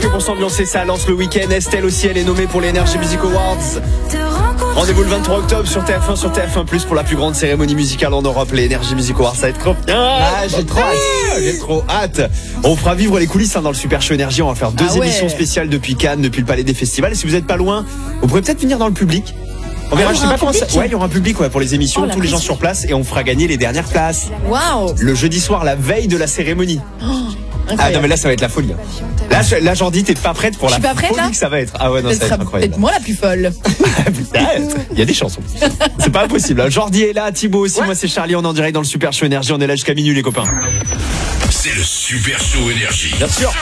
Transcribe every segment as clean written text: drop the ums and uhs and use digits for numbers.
Pour s'ambiancer, ça lance le week-end. Estelle aussi, elle est nommée pour les Energy Music Awards. Rendez-vous le 23 octobre sur TF1, sur TF1+, pour la plus grande cérémonie musicale en Europe, les Energy Music Awards. Ça va être trop bien. J'ai trop hâte. On fera vivre les coulisses dans le Super Show Énergie. On va faire deux émissions spéciales depuis Cannes, depuis le Palais des Festivals. Et si vous n'êtes pas loin, vous pourrez peut-être venir dans le public. On verra, je sais pas comment ça. Ouais, il y aura un public pour les émissions, tous les gens sur place, et on fera gagner les dernières places. Waouh. Le jeudi soir, la veille de la cérémonie. Incroyable. Non mais là ça va être la folie. Là Jordi, t'es pas prête pour la folie que ça va être. Ah ouais, non, ça va être incroyable. Peut-être moi la plus folle. Peut-être. Il y a des chansons. C'est pas impossible. Jordi est là, Thibaut aussi, moi c'est Charlie, on est en direct dans le Super Show Énergie, on est là jusqu'à minuit les copains. C'est le Super Show Énergie. Bien sûr.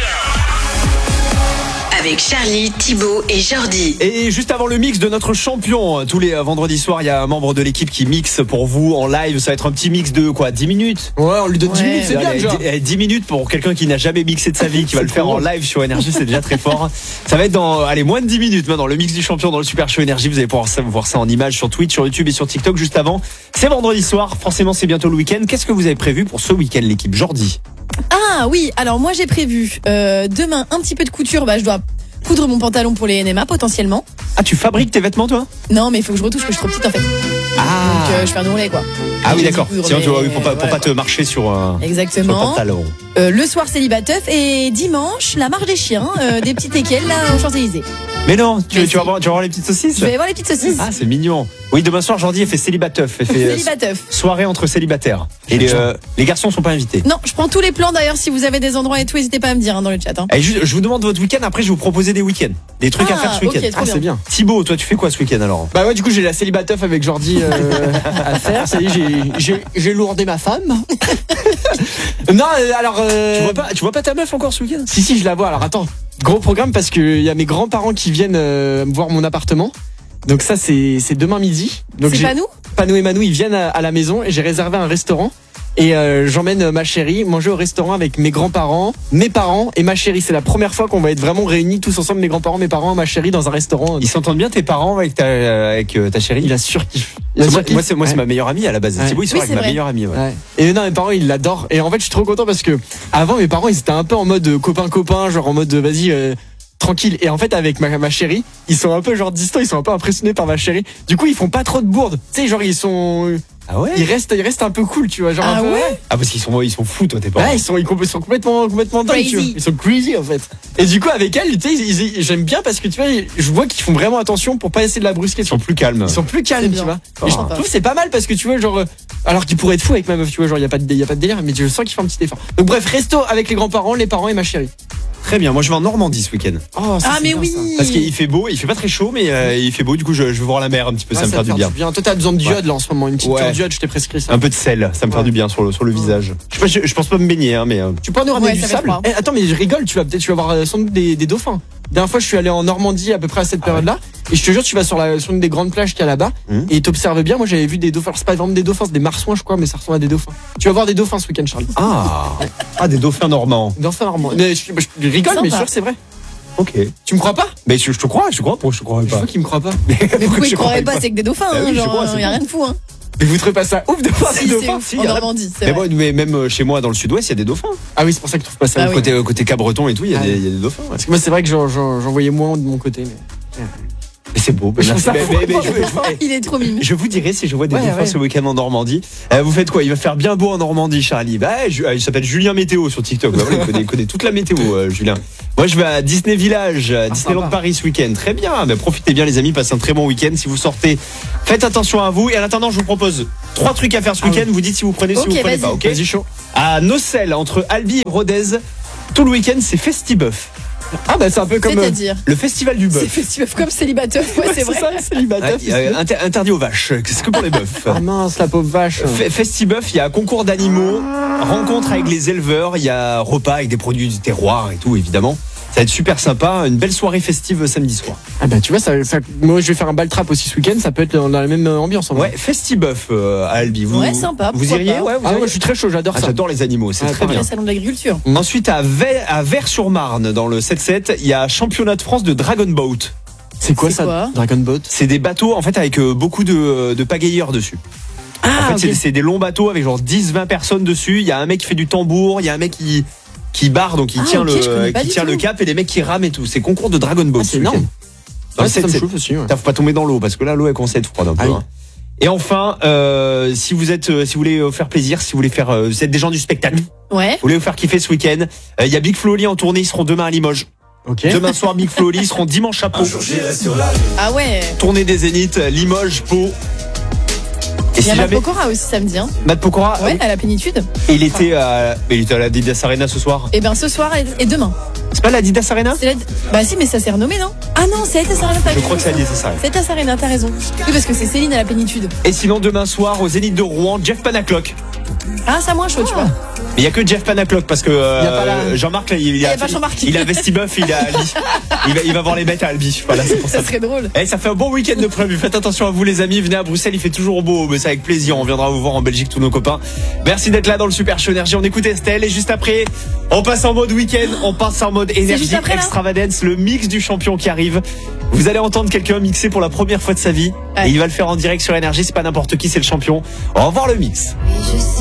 Avec Charlie, Thibaut et Jordi. Et juste avant le mix de notre champion, tous les vendredis soirs, il y a un membre de l'équipe qui mixe pour vous en live. Ça va être un petit mix de quoi, 10 minutes? Ouais, on lui donne 10 minutes, c'est bien déjà. 10 minutes pour quelqu'un qui n'a jamais mixé de sa vie, qui va le faire en live sur Énergie, c'est déjà très fort. Ça va être dans, moins de 10 minutes maintenant, le mix du champion dans le Super Show Énergie. Vous allez pouvoir voir ça en images sur Twitch, sur YouTube et sur TikTok juste avant. C'est vendredi soir, forcément c'est bientôt le week-end. Qu'est-ce que vous avez prévu pour ce week-end, l'équipe Jordi? Ah oui, alors moi j'ai prévu demain un petit peu de couture, je dois coudre mon pantalon pour les NMA potentiellement. Ah, tu fabriques tes vêtements toi? Non, mais il faut que je retouche, que je suis trop petite en fait. Donc je fais un ourlet quoi. Ah oui, d'accord. Sinon pour pas te marcher sur exactement. Sur le pantalon. Le soir c'est Libateuf et dimanche la marche des chiens, des petits teckels là aux Champs-Élysées. Mais non, tu vas voir les petites saucisses? Je vais voir les petites saucisses. Ah, c'est mignon. Oui, demain soir, Jordi, elle fait célibateuf. Elle fait célibateuf. Soirée entre célibataires. Et les garçons sont pas invités. Non, je prends tous les plans d'ailleurs. Si vous avez des endroits et tout, n'hésitez pas à me dire dans le chat. Et je vous demande votre week-end. Après, je vais vous proposer des week-ends, des trucs à faire ce week-end. Okay, c'est bien. Thibaut, toi, tu fais quoi ce week-end alors? Bah ouais, du coup, j'ai la célibateuf avec Jordi à faire. Ça y est, j'ai lourdé ma femme. Non, alors. Tu vois pas ta meuf encore ce week-end? Si, je la vois. Alors attends. Gros programme parce qu'il y a mes grands-parents qui viennent voir mon appartement. Donc ça c'est demain midi. Donc c'est Panou? Panou et Manou ils viennent à la maison et j'ai réservé un restaurant. Et j'emmène ma chérie manger au restaurant avec mes grands-parents, mes parents et ma chérie. C'est la première fois qu'on va être vraiment réunis tous ensemble, mes grands-parents, mes parents, ma chérie dans un restaurant. Ils s'entendent bien tes parents avec ta chérie? Il a surkiffé. Moi c'est ma meilleure amie à la base. Ouais. Thibaut, il sera avec ma meilleure amie. Ouais. Et non, mes parents ils l'adorent. Et en fait je suis trop content parce que avant mes parents ils étaient un peu en mode copain, genre en mode vas-y tranquille. Et en fait avec ma chérie ils sont un peu genre distants, ils sont un peu impressionnés par ma chérie. Du coup ils font pas trop de bourde. Tu sais genre ils sont... Ah ouais? Ils restent un peu cool, tu vois, genre un peu. Ouais. Ah parce qu'ils sont fous toi tes parents. Ouais, ils sont complètement dingues, tu vois. Ils sont crazy en fait. Et du coup avec elle, tu sais, j'aime bien parce que tu vois, je vois qu'ils font vraiment attention pour pas essayer de la brusquer. Ils sont plus calmes. Ils sont plus calmes, tu vois. Et je trouve que c'est pas mal parce que tu vois genre alors qu'ils pourraient être fous avec ma meuf, tu vois, genre y a pas de délire, mais je sens qu'ils font un petit effort. Donc bref, resto avec les grands-parents, les parents et ma chérie. Très bien, moi je vais en Normandie ce week-end. Oh, ça, mais bien, oui. ça. Parce qu'il fait beau, il fait pas très chaud, mais il fait beau. Du coup, je vais voir la mer un petit peu, ça me fait du bien. Toi, t'as besoin de diode là en ce moment, une petite diode, je t'ai prescrit ça. Un peu de sel, ça me fait du bien sur le visage. Je pense pas me baigner, mais. Tu peux nous ramener du sable? Attends, mais je rigole, tu vas voir sans doute des dauphins. La dernière fois, je suis allé en Normandie à peu près à cette période-là, et je te jure, tu vas sur une des grandes plages qu'il y a là-bas, et t'observes bien. Moi, j'avais vu des dauphins. C'est pas vraiment des dauphins, c'est des marsouins, je crois, mais ça ressemble à des dauphins. Tu vas voir des dauphins ce week-end, Charlie. Des dauphins normands. Dauphins normands. Mais je rigole, mais sûr, c'est vrai. Ok. Tu me crois pas? Mais je te crois. Pourquoi je te crois pas? Je vois qu'il me croit pas. Mais pourquoi il croirait pas? C'est que des dauphins, genre, y a rien de fou, hein. Mais vous trouvez pas ça ouf de voir des dauphins? En Normandie, c'est vrai. Mais même chez moi dans le sud-ouest, il y a des dauphins. Ah oui, c'est pour ça que tu trouves pas ça ouf. Côté Cabreton et tout, il y a des dauphins. Parce que moi, c'est vrai que j'en voyais moins de mon côté. Mais c'est beau. Il est trop mignon. Je vous dirai si je vois des dauphins ce week-end en Normandie. Vous faites quoi? Il va faire bien beau en Normandie, Charlie. Il s'appelle Julien Météo sur TikTok. Il connaît toute la météo, Julien. Moi, je vais à Disney Village, Disneyland Paris ce week-end. Très bien. Profitez bien, les amis. Passez un très bon week-end. Si vous sortez, faites attention à vous. Et en attendant, je vous propose 3 trucs à faire ce week-end. Vous dites si vous prenez, si vous prenez pas. Ok. Vas-y, chaud. À Nocelles, entre Albi et Rodez, tout le week-end, c'est Festibuff. Ah bah c'est un peu comme le festival du bœuf. C'est festival comme célibateuf, c'est vrai. Ça, célibateuf. Interdit aux vaches, c'est que pour les bœufs. Ah mince, la pauvre vache. Festibuff, il y a concours d'animaux, rencontre avec les éleveurs, il y a repas avec des produits du terroir et tout évidemment. Ça va être super sympa, une belle soirée festive samedi soir. Ah bah tu vois, moi je vais faire un bal trap aussi ce week-end, ça peut être dans la même ambiance en vrai. Ouais, Festibuff à Albi. Sympa. Vous iriez? Moi je suis très chaud, j'adore ça. J'adore les animaux, c'est très bien. Le salon de l'agriculture. Ensuite à Vers-sur-Marne, dans le 7-7, il y a championnat de France de Dragon Boat. C'est quoi ça, Dragon Boat? C'est des bateaux en fait avec beaucoup de pagayeurs dessus. En fait, c'est des longs bateaux avec genre 10-20 personnes dessus. Il y a un mec qui fait du tambour, il y a un mec qui qui barre, donc il tient le cap et les mecs qui rament et tout. C'est concours de Dragon Ball. C'est énorme. Ouais, ça me chauffe aussi. Ouais. Faut pas tomber dans l'eau parce que là l'eau elle commence à être froide un peu. Ah oui. Hein. Et enfin, si vous voulez faire plaisir, si vous voulez faire, vous êtes des gens du spectacle, Ouais. vous voulez vous faire kiffer ce week-end, il y a Big Flo et Oli en tournée, ils seront demain à Limoges. Ok. Demain soir Big Flo et Oli, ils seront dimanche à Pau. Ah ouais. Tournée des Zéniths, Limoges, Pau. Et Il y si a Matt jamais Pokora aussi samedi. Hein. Matt Pokora, Ouais, à la plénitude. il était à l'Adidas Arena ce soir. Et ben ce soir et demain. C'est pas l'Adidas Arena? C'est bah si, mais ça s'est renommé, non? Ah non, c'est Adidas Arena. Je crois que c'est l'Adidas Arena. C'est Adidas Arena, t'as raison. Oui, parce que c'est Céline à la plénitude. Et sinon demain soir au Zénith de Rouen, Jeff Panaclock. Ah, ça moins chaud, tu vois. Mais il y a que Jeff Panaclock parce que Jean-Marc là, il a pas Jean-Marc. il a Vestibuff, il est à Albi. il va voir les bêtes à Albi. Voilà, c'est pour ça. Ça serait drôle. Eh, ça fait un bon week-end de prévu. Faites attention à vous les amis. Venez à Bruxelles, il fait toujours beau. Mais c'est avec plaisir. On viendra vous voir en Belgique, tous nos copains. Merci d'être là dans le Super Show Énergie. On écoute Estelle et juste après, on passe en mode week-end. On passe en mode énergie extravagance. Le mix du champion qui arrive. Vous allez entendre quelqu'un mixer pour la première fois de sa vie. Ouais. Et il va le faire en direct sur Énergie. C'est pas n'importe qui, c'est le champion. On va voir le mix.